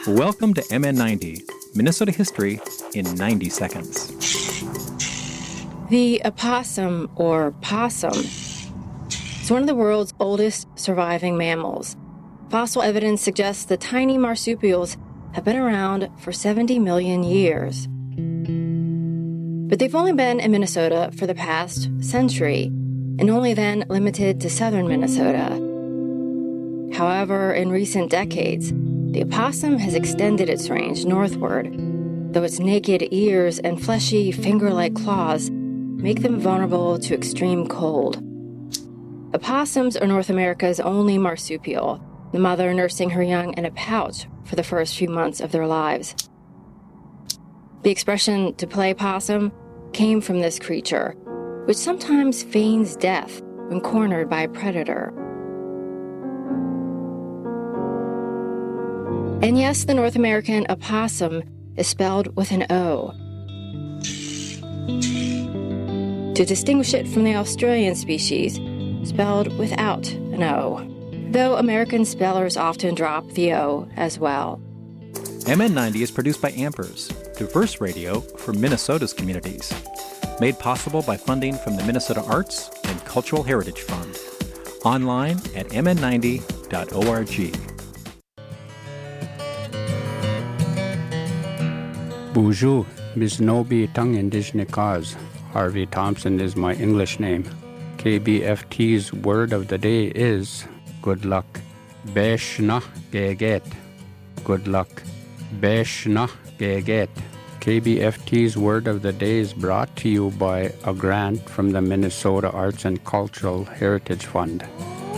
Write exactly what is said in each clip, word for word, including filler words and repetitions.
Welcome to M N ninety, Minnesota History in ninety seconds. The opossum, or possum, is one of the world's oldest surviving mammals. Fossil evidence suggests the tiny marsupials have been around for seventy million years. But they've only been in Minnesota for the past century, and only then limited to southern Minnesota. However, in recent decades, the opossum has extended its range northward, though its naked ears and fleshy finger-like claws make them vulnerable to extreme cold. Opossums are North America's only marsupial, the mother nursing her young in a pouch for the first few months of their lives. The expression to play possum came from this creature, which sometimes feigns death when cornered by a predator. And yes, the North American opossum is spelled with an O, to distinguish it from the Australian species, spelled without an O, though American spellers often drop the O as well. M N ninety is produced by Ampers, diverse radio for Minnesota's communities. Made possible by funding from the Minnesota Arts and Cultural Heritage Fund. Online at m n ninety dot org. Bonjour, Bisnobi Tung Indigenous Cause. Harvey Thompson is my English name. K B F T's word of the day is good luck. Beshna geget. Good luck. Beshna geget. K B F T's word of the day is brought to you by a grant from the Minnesota Arts and Cultural Heritage Fund.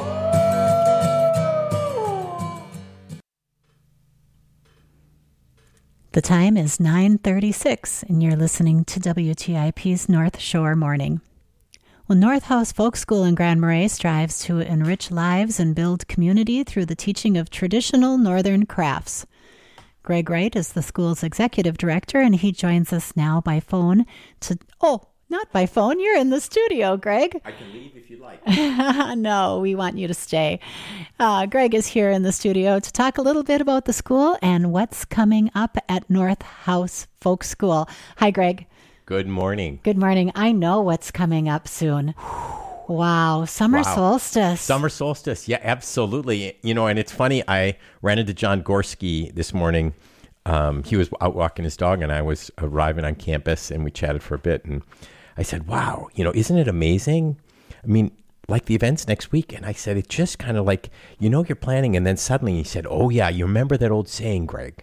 The time is nine thirty-six, and you're listening to W T I P's North Shore Morning. Well, North House Folk School in Grand Marais strives to enrich lives and build community through the teaching of traditional northern crafts. Greg Wright is the school's executive director, and he joins us now by phone to... Oh, not by phone. You're in the studio, Greg. I can leave if you like. No, we want you to stay. Uh, Greg is here in the studio to talk a little bit about the school and what's coming up at North House Folk School. Hi, Greg. Good morning. Good morning. I know what's coming up soon. Wow. Summer Wow. solstice. Summer solstice. Yeah, absolutely. You know, and it's funny. I ran into John Gorski this morning. Um, he was out walking his dog, and I was arriving on campus, and we chatted for a bit. And I said, wow, you know, isn't it amazing? I mean, like the events next week. And I said, it's just kind of like, you know, you're planning. And then suddenly he said, oh, yeah, you remember that old saying, Greg?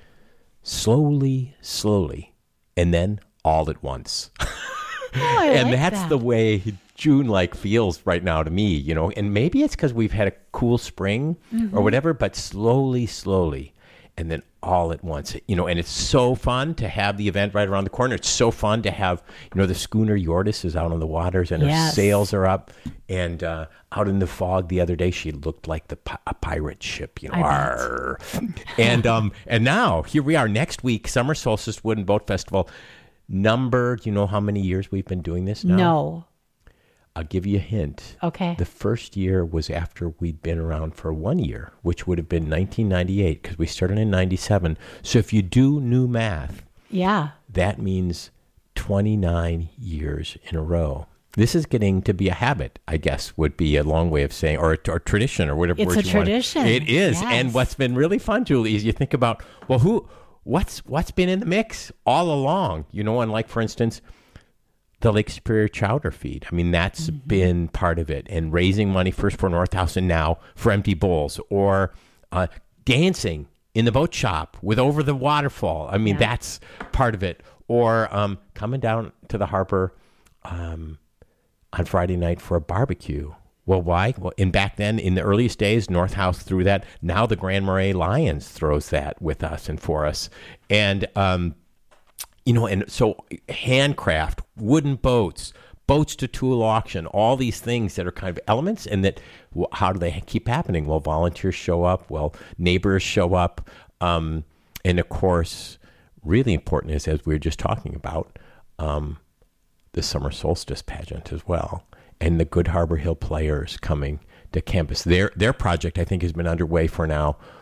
Slowly, slowly, and then all at once. Oh, I and like that's that. the way June like feels right now to me, you know, and maybe it's because we've had a cool spring Mm-hmm. or whatever, but slowly, slowly, and then all at once, you know, and it's so fun to have the event right around the corner. It's so fun to have, you know, the schooner Yordis is out on the waters and Yes. her sails are up, and uh, out in the fog the other day, she looked like the pi- a pirate ship, you know, I bet. arr. and um, and now here we are next week, Summer Solstice Wooden Boat Festival. Number, do you know how many years we've been doing this now? No. I'll give you a hint. Okay. The first year was after we'd been around for one year, which would have been nineteen ninety-eight, because we started in ninety-seven. So if you do new math, Yeah. that means twenty-nine years in a row. This is getting to be a habit, I guess, would be a long way of saying, or a, or tradition, or whatever It's word a you want. tradition. It is. Yes. And what's been really fun, Julie, is you think about, well, who, what's what's been in the mix all along? You know, and like, for instance, the Lake Superior Chowder Feed. I mean, that's mm-hmm. been part of it. And raising money first for North House and now for Empty Bowls. Or uh, dancing in the boat shop with Over the Waterfall. I mean, Yeah. that's part of it. Or um, coming down to the harbor um, on Friday night for a barbecue. Well, why? Well, and back then, in the earliest days, North House threw that. Now the Grand Marais Lions throws that with us and for us. And... Um, You know, and so handcraft, wooden boats, boats to tool auction, all these things that are kind of elements, and that well, how do they keep happening? Well, volunteers show up, well, neighbors show up, um, and of course, really important is, as we were just talking about, um, the summer solstice pageant as well, and the Good Harbor Hill Players coming to campus. Their their project, I think, has been underway for now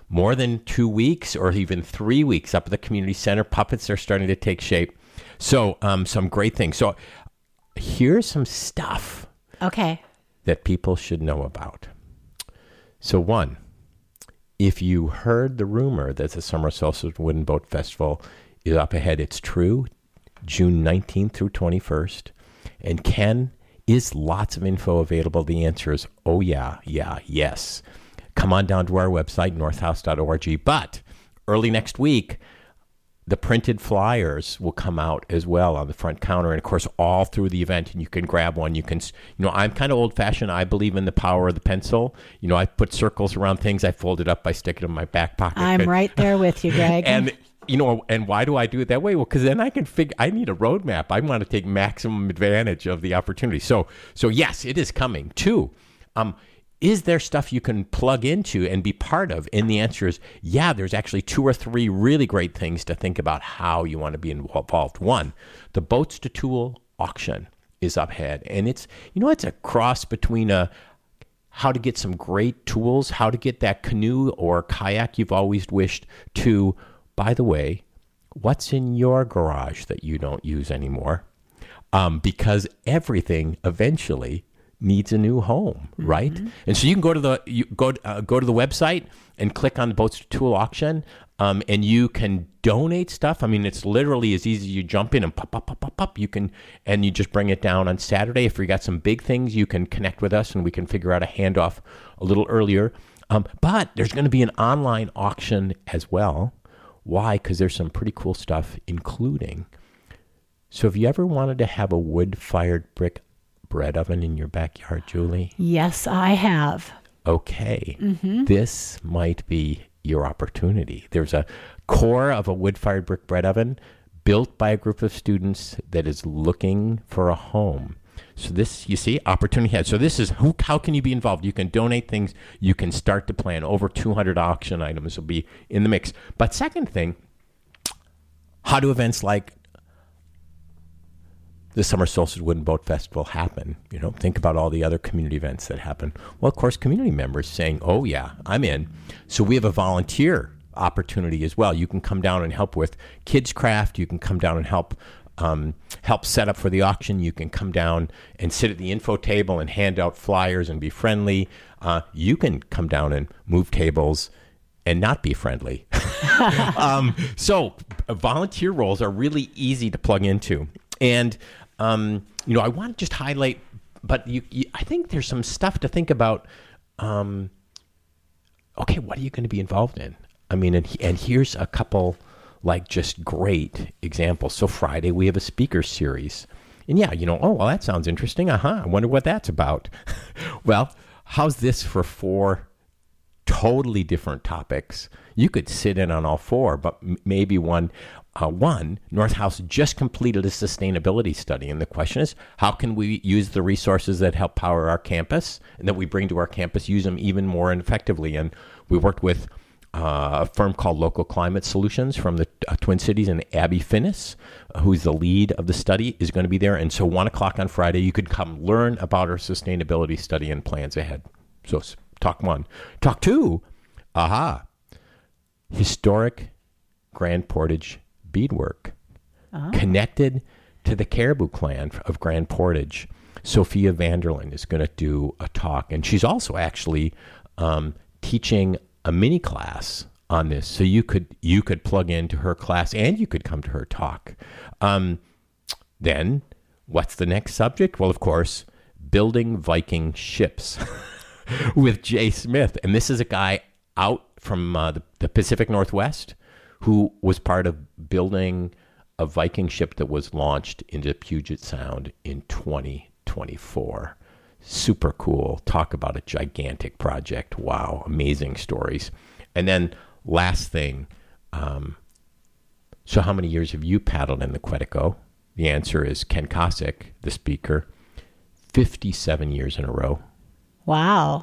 more than two weeks or even three weeks up at the community center. Puppets are starting to take shape. So um, some great things. So here's some stuff okay. that people should know about. So one, if you heard the rumor that the Summer Solstice Wooden Boat Festival is up ahead, it's true. June nineteenth through twenty-first. And Ken, is lots of info available? The answer is, oh yeah, yeah, yes. Come on down to our website, north house dot org. But early next week, the printed flyers will come out as well on the front counter, and of course all through the event, and you can grab one. You can, you know, I'm kind of old-fashioned. I believe in the power of the pencil. You know, I put circles around things. I fold it up. I stick it in my back pocket. I'm right there with you, Greg. And you know, and why do I do it that way? Well, because then I can figure. I need a roadmap. I want to take maximum advantage of the opportunity. So, so yes, it is coming. Two, um, is there stuff you can plug into and be part of? And the answer is, yeah, there's actually two or three really great things to think about how you want to be involved. One, the Boats to Tool auction is up ahead. And it's, you know, it's a cross between a how to get some great tools, how to get that canoe or kayak you've always wished, to, by the way, what's in your garage that you don't use anymore? Um, because everything eventually needs a new home, right? Mm-hmm. And so you can go to the you go uh, go to the website and click on the Boats to Tool auction, um, and you can donate stuff. I mean, it's literally as easy as you jump in and pop, pop, pop, pop, pop. You can, and you just bring it down on Saturday. If we got some big things, you can connect with us and we can figure out a handoff a little earlier. Um, but there's going to be an online auction as well. Why? Because there's some pretty cool stuff, including. So, have you ever wanted to have a wood-fired brick bread oven in your backyard, Julie? Yes, I have. Okay. Mm-hmm. This might be your opportunity. There's a core of a wood-fired brick bread oven built by a group of students that is looking for a home. So this, you see, opportunity ahead. So this is, who, how can you be involved? You can donate things. You can start to plan. Over two hundred auction items will be in the mix. But second thing, how do events like the Summer Solstice Wooden Boat Festival happen? You know, think about all the other community events that happen. Well, of course, community members saying, oh, yeah, I'm in. So we have a volunteer opportunity as well. You can come down and help with kids craft. You can come down and help um, help set up for the auction. You can come down and sit at the info table and hand out flyers and be friendly. Uh, you can come down and move tables and not be friendly. um, so uh, volunteer roles are really easy to plug into. And, um, you know, I want to just highlight, but you, you, I think there's some stuff to think about. Um, okay, what are you going to be involved in? I mean, and, and here's a couple, like, just great examples. So Friday, we have a speaker series. And yeah, you know, oh, well, that sounds interesting. Uh-huh. I wonder what that's about. Well, how's this for four totally different topics? You could sit in on all four, but m- maybe one. Uh, one, North House just completed a sustainability study, and the question is, how can we use the resources that help power our campus and that we bring to our campus, use them even more effectively? And we worked with uh, a firm called Local Climate Solutions from the uh, Twin Cities, and Abby Finnis, who's the lead of the study, is going to be there. And so one o'clock on Friday, you could come learn about our sustainability study and plans ahead. So talk one. Talk two, aha, historic Grand Portage beadwork, oh. connected to the Caribou Clan of Grand Portage. Sophia Vanderlyn is going to do a talk, and she's also actually um, teaching a mini class on this. So you could you could plug into her class and you could come to her talk. Um, then, what's the next subject? Well, of course, building Viking ships with Jay Smith, and this is a guy out from uh, the, the Pacific Northwest who was part of building a Viking ship that was launched into Puget Sound in twenty twenty-four. Super cool. Talk about a gigantic project. Wow. Amazing stories. And then last thing, um, so how many years have you paddled in the Quetico? The answer is Ken Kosick, the speaker, fifty-seven years in a row. Wow.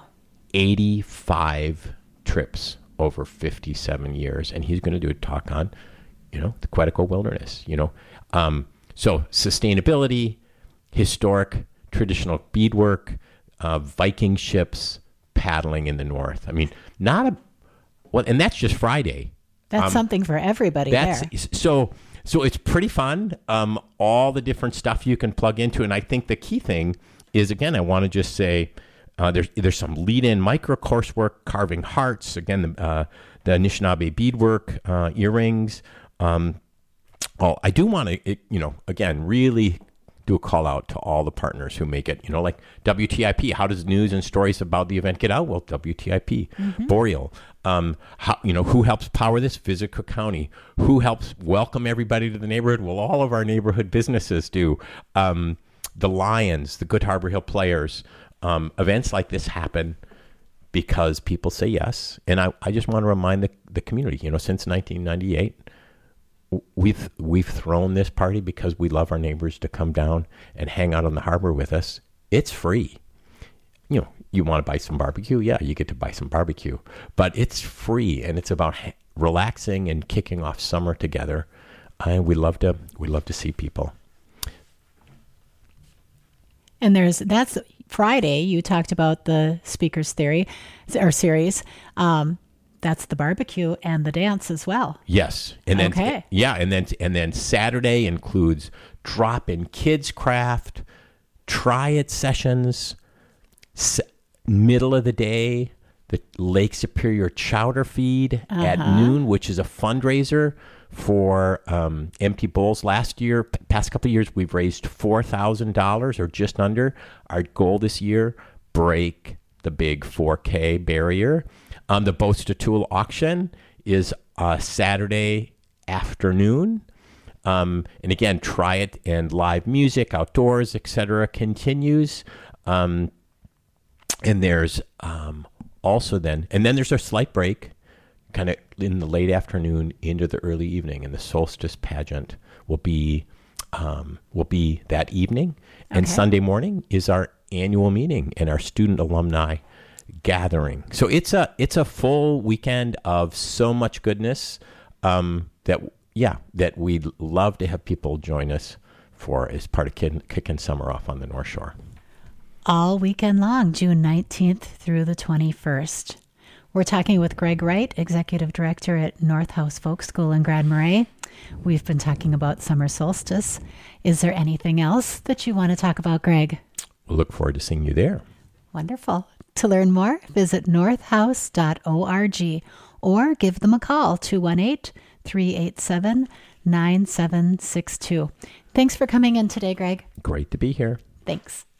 eighty-five trips over fifty-seven years, and he's going to do a talk on, you know, the Quetico Wilderness, you know. Um, so sustainability, historic, traditional beadwork, uh, Viking ships, paddling in the north. I mean, not a Well, and that's just Friday. That's um, something for everybody that's, there. So, so it's pretty fun. Um, all the different stuff you can plug into. And I think the key thing is, again, I want to just say uh, there's there's some lead-in micro coursework, carving hearts, again, the, uh, the Anishinaabe beadwork, uh, earrings. Um, oh, I do want to, you know, again, really do a call out to all the partners who make it, you know, like W T I P. How does news and stories about the event get out? Well, W T I P, mm-hmm. Boreal. Um, how, you know, who helps power this? Visit Cook County. Who helps welcome everybody to the neighborhood? Well, all of our neighborhood businesses do. Um, the Lions, the Good Harbor Hill Players. Um, events like this happen because people say yes. And I, I just want to remind the, the community, you know, since nineteen ninety-eight, we've we've thrown this party because we love our neighbors to come down and hang out on the harbor with us. It's free. You know, you want to buy some barbecue? Yeah, you get to buy some barbecue. But it's free, and it's about ha- relaxing and kicking off summer together. And we love to we love to see people. And there's that's Friday. You talked about the speakers theory or series. Um, that's the barbecue and the dance as well. Yes, and then okay. yeah, and then and then Saturday includes drop-in kids craft, try it sessions. S- middle of the day, the Lake Superior Chowder Feed uh-huh. at noon, which is a fundraiser for um, Empty Bowls. Last year, p- past couple of years, we've raised four thousand dollars or just under. Our goal this year, break the big four K barrier. Um, the Boats to Tool auction is uh, Saturday afternoon. Um, and again, try it, and live music, outdoors, et cetera continues. Um, and there's um, also then, and then there's a slight break kind of in the late afternoon into the early evening, and the solstice pageant will be um, will be that evening. Okay. And Sunday morning is our annual meeting and our student alumni gathering. So it's a it's a full weekend of so much goodness um, that yeah that we'd love to have people join us for as part of kid, kicking summer off on the North Shore. All weekend long, June nineteenth through the twenty-first. We're talking with Greg Wright, Executive Director at North House Folk School in Grand Marais. We've been talking about summer solstice. Is there anything else that you want to talk about, Greg? We'll look forward to seeing you there. Wonderful. To learn more, visit north house dot org or give them a call, two one eight, three eight seven, nine seven six two. Thanks for coming in today, Greg. Great to be here. Thanks.